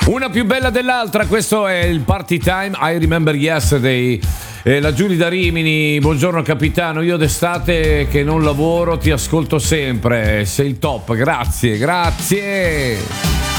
Una più bella dell'altra, questo è il Party Time, I Remember Yesterday. La Giulia da Rimini, buongiorno capitano, io d'estate che non lavoro ti ascolto sempre, sei il top, grazie.